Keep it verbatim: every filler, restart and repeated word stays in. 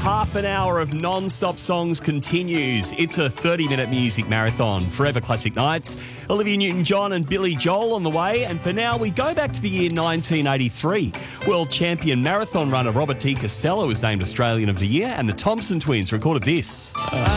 half an hour of non-stop songs continues. It's a thirty-minute music marathon. Forever Classic Nights. Olivia Newton-John and Billy Joel on the way. And for now, we go back to the year nineteen eighty-three. World champion marathon runner Robert T. Costello was named Australian of the Year, and the Thompson twins recorded this.